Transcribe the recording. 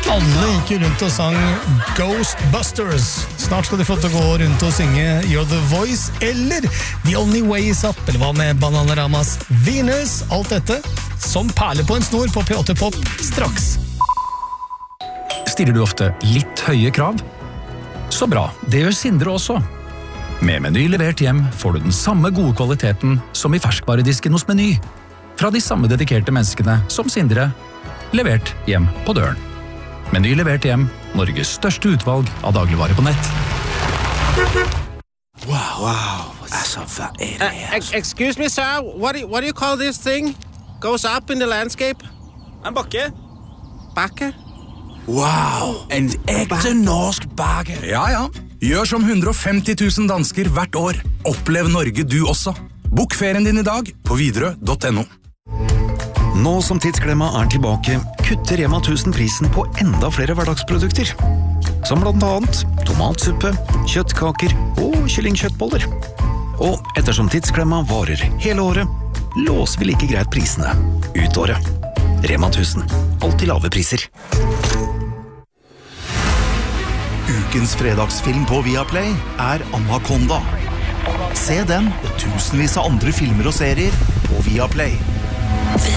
Alle gikk jo rundt og sang Ghostbusters. Snart skal de få til å gå rundt og synge You're the Voice, eller The Only Way is Up, eller hva med Bananaramas Venus. Alt dette som perler på en snor på P8 Pop straks. Stiller du ofte litt høye krav? Så bra, det gjør Sindre også. Med Meny levert hjem får du den samme gode kvaliteten som i ferskvaredisken hos Meny. Fra de samme dedikerte menneskene som Sindre, levert hjem på døren. Meny levert hjem, Norges største utvalg av dagligvarer på nett. Wow. Altså, hva det? Excuse me, sir. What do you call this thing? Goes up in the landscape? En bakke. Bakke? Wow, en ekte norsk bakke. Ja. Gjør som 150 000 dansker hvert år. Opplev Norge du også. Bok ferien din i dag på Widerøe.no. Nå som Tidsklemma tilbake, kutter Rema 1000 prisen på enda flere hverdagsprodukter. Som blant annet tomatsuppe, kjøttkaker og kyllingkjøttboller. Og ettersom Tidsklemma varer hele året, låser vi like greit prisene ut året. Rema 1000, alltid lave priser. Ukens fredagsfilm på Viaplay Anaconda. Se den og tusenvis av andre filmer og serier på Viaplay.